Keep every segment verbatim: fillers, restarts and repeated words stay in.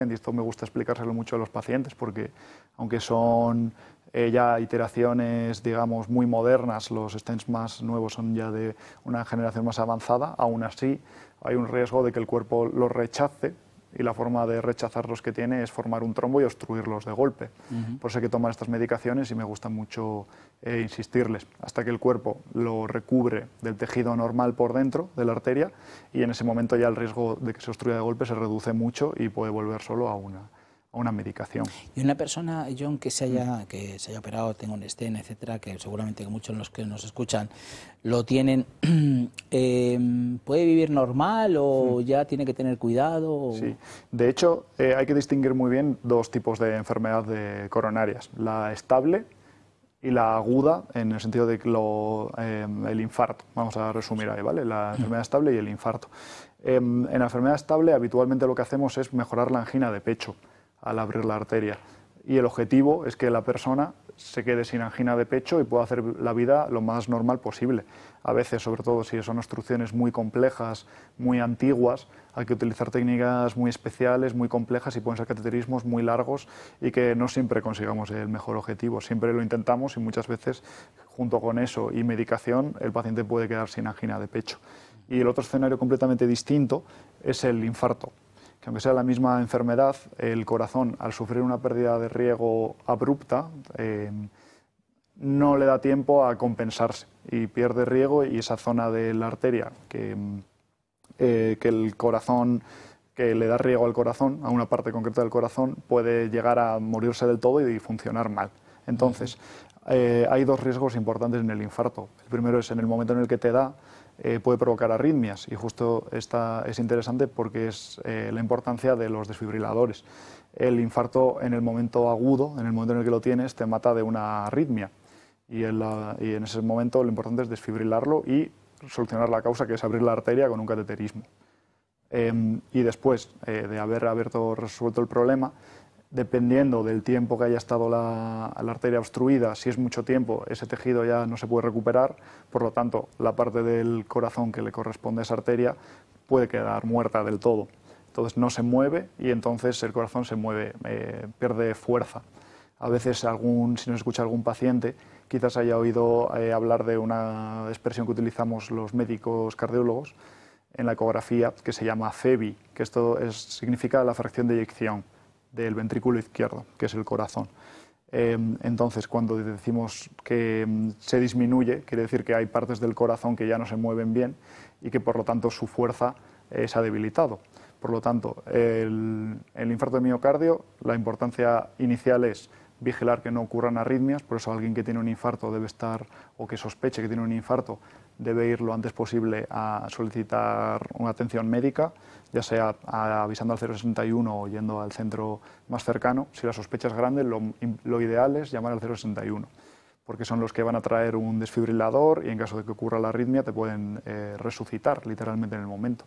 y esto me gusta explicárselo mucho a los pacientes porque aunque son eh, ya iteraciones, digamos, muy modernas, los stents más nuevos son ya de una generación más avanzada, aún así hay un riesgo de que el cuerpo los rechace y la forma de rechazarlos que tiene es formar un trombo y obstruirlos de golpe. Uh-huh. Por eso hay que tomar estas medicaciones y me gusta mucho eh, insistirles hasta que el cuerpo lo recubre del tejido normal por dentro de la arteria y en ese momento ya el riesgo de que se obstruya de golpe se reduce mucho y puede volver solo a una, a una medicación. Y una persona, John, que se haya, que se haya operado, tenga un stent, etcétera, que seguramente que muchos de los que nos escuchan lo tienen, eh, ¿puede vivir normal o sí. ya tiene que tener cuidado? O... Sí, de hecho eh, hay que distinguir muy bien dos tipos de enfermedad de coronarias, la estable y la aguda, en el sentido de que lo, eh, el infarto, vamos a resumir ahí, ¿vale? La enfermedad estable y el infarto. Eh, en la enfermedad estable habitualmente lo que hacemos es mejorar la angina de pecho al abrir la arteria y el objetivo es que la persona se quede sin angina de pecho y pueda hacer la vida lo más normal posible. A veces, sobre todo si son obstrucciones muy complejas, muy antiguas, hay que utilizar técnicas muy especiales, muy complejas y pueden ser cateterismos muy largos y que no siempre consigamos el mejor objetivo. Siempre lo intentamos y muchas veces, junto con eso y medicación, el paciente puede quedar sin angina de pecho. Y el otro escenario completamente distinto es el infarto, que aunque sea la misma enfermedad, el corazón, al sufrir una pérdida de riego abrupta, eh, no le da tiempo a compensarse y pierde riego y esa zona de la arteria que, eh, que el corazón, que le da riego al corazón, a una parte concreta del corazón, puede llegar a morirse del todo y funcionar mal. Entonces, eh, hay dos riesgos importantes en el infarto. El primero es en el momento en el que te da, Eh, puede provocar arritmias y justo esta es interesante porque es eh, la importancia de los desfibriladores. El infarto en el momento agudo, en el momento en el que lo tienes, te mata de una arritmia y en, la, y en ese momento lo importante es desfibrilarlo y solucionar la causa, que es abrir la arteria con un cateterismo. Eh, y después eh, de haber abierto, resuelto el problema, dependiendo del tiempo que haya estado la, la arteria obstruida, si es mucho tiempo, ese tejido ya no se puede recuperar, por lo tanto, la parte del corazón que le corresponde a esa arteria puede quedar muerta del todo. Entonces no se mueve y entonces el corazón se mueve, eh, pierde fuerza. A veces, algún, si nos escucha algún paciente, quizás haya oído eh, hablar de una expresión que utilizamos los médicos cardiólogos en la ecografía, que se llama F E B I, que esto es, significa la fracción de eyección del ventrículo izquierdo, que es el corazón. Eh, entonces, cuando decimos que mm, se disminuye, quiere decir que hay partes del corazón que ya no se mueven bien y que, por lo tanto, su fuerza eh, se ha debilitado. Por lo tanto, el, el infarto de miocardio, la importancia inicial es vigilar que no ocurran arritmias, por eso alguien que tiene un infarto debe estar, o que sospeche que tiene un infarto, debe ir lo antes posible a solicitar una atención médica, ya sea avisando al cero sesenta y uno o yendo al centro más cercano. Si la sospecha es grande, lo, lo ideal es llamar al cero sesenta y uno, porque son los que van a traer un desfibrilador y en caso de que ocurra la arritmia te pueden eh, resucitar literalmente en el momento.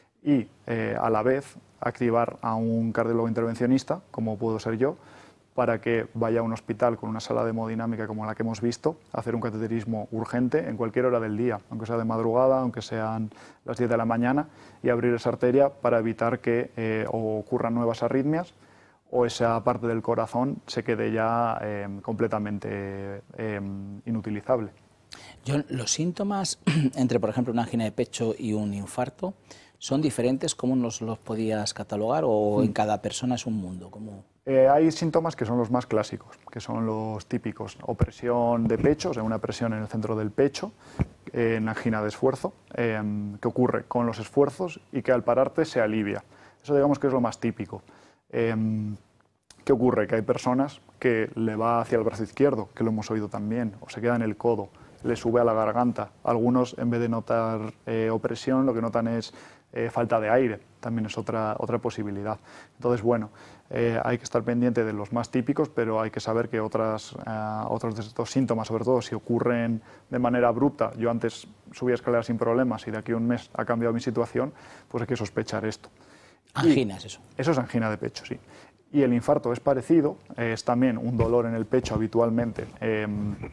Y eh, a la vez activar a un cardiólogo intervencionista, como puedo ser yo, para que vaya a un hospital con una sala de hemodinámica como la que hemos visto, a hacer un cateterismo urgente en cualquier hora del día, aunque sea de madrugada, aunque sean las diez de la mañana, y abrir esa arteria para evitar que eh, o ocurran nuevas arritmias o esa parte del corazón se quede ya eh, completamente eh, inutilizable. John, los síntomas entre, por ejemplo, una angina de pecho y un infarto, ¿son diferentes? ¿Cómo nos los podías catalogar o en cada persona es un mundo? ¿Cómo? Eh, hay síntomas que son los más clásicos, que son los típicos. Opresión de pecho, o sea, una presión en el centro del pecho, eh, en angina de esfuerzo, eh, que ocurre con los esfuerzos y que al pararte se alivia. Eso digamos que es lo más típico. Eh, ¿Qué ocurre? Que hay personas que le va hacia el brazo izquierdo, que lo hemos oído también, o se queda en el codo, le sube a la garganta. Algunos, en vez de notar eh, opresión, lo que notan es eh, falta de aire, también es otra, otra posibilidad. Entonces, bueno, eh, hay que estar pendiente de los más típicos, pero hay que saber que otras, eh, otros de estos síntomas, sobre todo si ocurren de manera abrupta, yo antes subía escaleras sin problemas y de aquí a un mes ha cambiado mi situación, pues hay que sospechar esto. Angina es eso. Eso es angina de pecho, sí. Y el infarto es parecido, eh, es también un dolor en el pecho habitualmente, eh,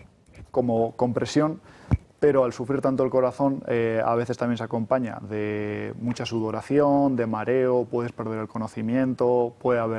como compresión, pero al sufrir tanto el corazón eh, a veces también se acompaña de mucha sudoración, de mareo, puedes perder el conocimiento, puede haber